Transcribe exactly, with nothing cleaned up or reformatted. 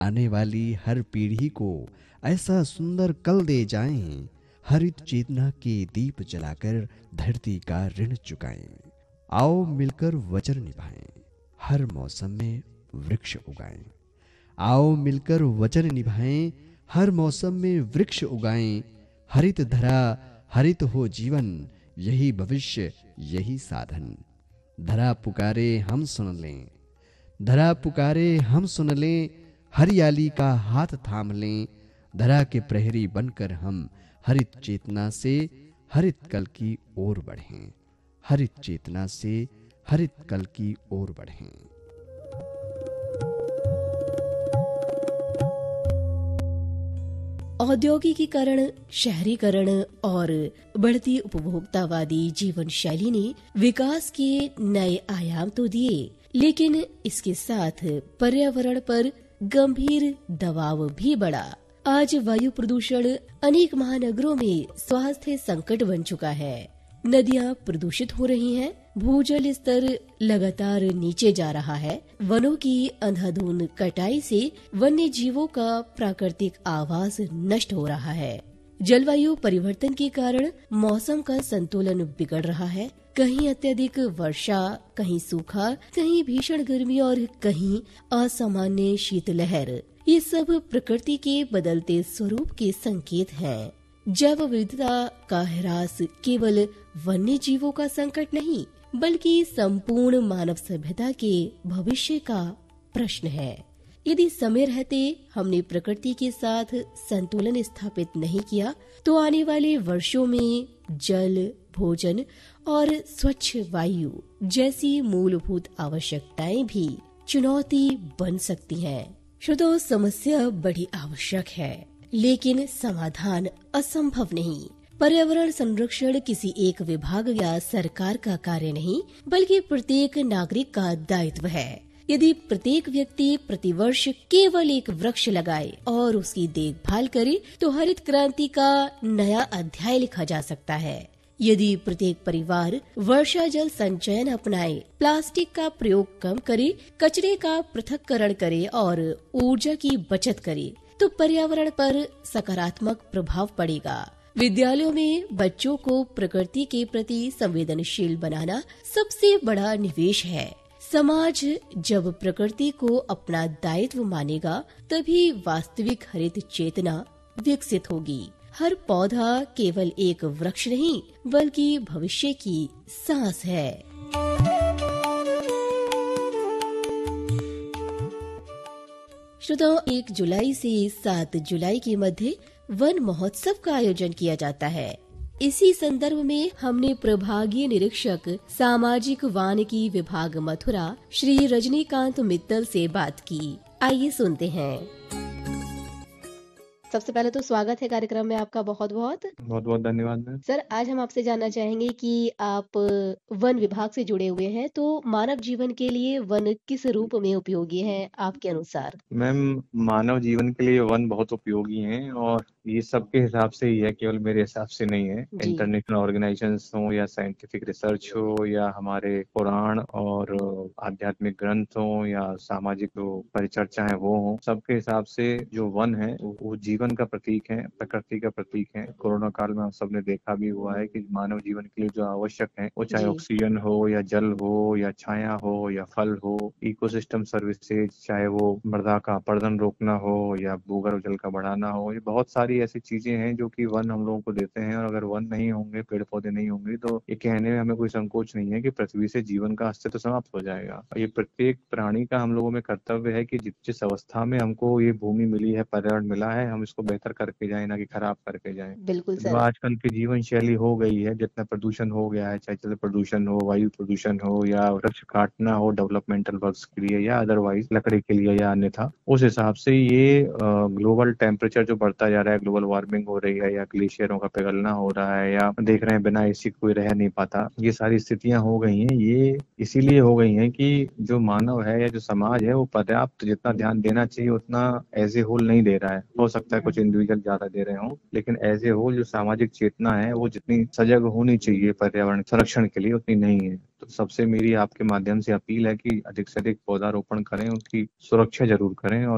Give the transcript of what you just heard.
आने वाली हर पीढ़ी को ऐसा सुंदर कल दे जाएं, हरित चेतना के दीप जलाकर धरती का ऋण चुकाएं। आओ मिलकर वचन निभाएं, हर मौसम में वृक्ष उगाएं। आओ मिलकर वचन निभाएं, हर मौसम में वृक्ष उगाएं। हरित धरा हरित हो जीवन, यही भविष्य यही साधन। धरा पुकारे हम सुन लें, धरा पुकारे हम सुन लें, हरियाली का हाथ थाम लें। धरा के प्रहरी बनकर हम हरित चेतना से हरित कल की ओर बढ़ें, हरित चेतना से हरित कल की ओर बढ़ें। औद्योगिकीकरण, शहरीकरण और बढ़ती उपभोक्तावादी जीवन शैली ने विकास के नए आयाम तो दिए, लेकिन इसके साथ पर्यावरण पर गंभीर दबाव भी बढ़ा। आज वायु प्रदूषण अनेक महानगरों में स्वास्थ्य संकट बन चुका है। नदियां प्रदूषित हो रही हैं, भूजल स्तर लगातार नीचे जा रहा है। वनों की अंधाधुंध कटाई से वन्य जीवों का प्राकृतिक आवास नष्ट हो रहा है। जलवायु परिवर्तन के कारण मौसम का संतुलन बिगड़ रहा है। कहीं अत्यधिक वर्षा, कहीं सूखा, कहीं भीषण गर्मी और कहीं असामान्य शीतलहर। ये सब प्रकृति के बदलते स्वरूप के संकेत हैं। जैव विविधता का ह्रास केवल वन्य जीवों का संकट नहीं, बल्कि संपूर्ण मानव सभ्यता के भविष्य का प्रश्न है। यदि समय रहते हमने प्रकृति के साथ संतुलन स्थापित नहीं किया, तो आने वाले वर्षों में जल, भोजन और स्वच्छ वायु जैसी मूलभूत आवश्यकताएं भी चुनौती बन सकती हैं। श्रोताओ, समस्या बड़ी आवश्यक है, लेकिन समाधान असंभव नहीं। पर्यावरण संरक्षण किसी एक विभाग या सरकार का कार्य नहीं, बल्कि प्रत्येक नागरिक का दायित्व है। यदि प्रत्येक व्यक्ति प्रतिवर्ष केवल एक वृक्ष लगाए और उसकी देखभाल करे, तो हरित क्रांति का नया अध्याय लिखा जा सकता है। यदि प्रत्येक परिवार वर्षा जल संचयन अपनाए, प्लास्टिक का प्रयोग कम करे, कचरे का पृथक्करण करे और ऊर्जा की बचत करे, तो पर्यावरण पर सकारात्मक प्रभाव पड़ेगा। विद्यालयों में बच्चों को प्रकृति के प्रति संवेदनशील बनाना सबसे बड़ा निवेश है। समाज जब प्रकृति को अपना दायित्व मानेगा, तभी वास्तविक हरित चेतना विकसित होगी। हर पौधा केवल एक वृक्ष नहीं, बल्कि भविष्य की सांस है। श्रोताओ, एक जुलाई से सात जुलाई के मध्य वन महोत्सव का आयोजन किया जाता है। इसी संदर्भ में हमने प्रभागीय निरीक्षक सामाजिक वानिकी विभाग मथुरा श्री रजनीकांत मित्तल से बात की। आइए सुनते हैं। सबसे पहले तो स्वागत है कार्यक्रम में आपका। बहुत बहुत बहुत बहुत धन्यवाद मैम। सर, आज हम आपसे जानना चाहेंगे कि आप वन विभाग से जुड़े हुए हैं, तो मानव जीवन के लिए वन किस रूप में उपयोगी है आपके अनुसार? मैम, मानव जीवन के लिए वन बहुत उपयोगी हैं और ये सबके हिसाब से ही है, केवल मेरे हिसाब से नहीं है। जी। इंटरनेशनल ऑर्गेनाइजेशंस हो या साइंटिफिक रिसर्च हो या हमारे पुराण और आध्यात्मिक ग्रंथ हो या सामाजिक जो परिचर्चा है वो हो, सबके हिसाब से जो वन है वो जीवन का प्रतीक है, प्रकृति का प्रतीक है। कोरोना काल में हम सबने देखा भी हुआ है कि मानव जीवन के लिए जो आवश्यक है, वो चाहे जी। ऑक्सीजन हो या जल हो या छाया हो या फल हो, इकोसिस्टम सर्विसेज, चाहे वो मृदा का अपरदन रोकना हो या भूगर्भ जल का बढ़ाना हो, ये बहुत सारी ऐसी चीजें हैं जो कि वन हम लोगों को देते हैं। और अगर वन नहीं होंगे, पेड़ पौधे नहीं होंगे, तो ये कहने में हमें कोई संकोच नहीं है कि पृथ्वी से जीवन का अस्तित्व समाप्त हो जाएगा। ये प्रत्येक प्राणी का हम लोगों में कर्तव्य है कि जिस अवस्था में हमको ये भूमि मिली है, पर्यावरण मिला है, हम इसको बेहतर करके जाए, ना कि खराब करके जाए। बिल्कुल जो सर। आजकल की जीवन शैली हो गई है, जितना प्रदूषण हो गया है, चाहे जल प्रदूषण हो, वायु प्रदूषण हो या वृक्ष काटना हो डेवलपमेंटल वर्क्स के लिए या अदरवाइज लकड़ी के लिए या अन्यथा, उस हिसाब से ये ग्लोबल टेम्परेचर जो बढ़ता जा रहा है, ग्लोबल वार्मिंग हो रही है या ग्लेशियरों का पिघलना हो रहा है या देख रहे हैं बिना एसी कोई रह नहीं पाता, ये सारी स्थितियां हो गई हैं। ये इसीलिए हो गई हैं कि जो मानव है या जो समाज है वो पर्याप्त जितना ध्यान देना चाहिए उतना एज ए होल नहीं दे रहा है। हो सकता है कुछ इंडिविजुअल ज्यादा दे रहे हों, लेकिन एज ए होल जो सामाजिक चेतना है वो जितनी सजग होनी चाहिए पर्यावरण संरक्षण के लिए, उतनी नहीं है। तो सबसे मेरी आपके माध्यम से अपील है कि अधिक से अधिक पौधारोपण करें, उसकी सुरक्षा जरूर करें और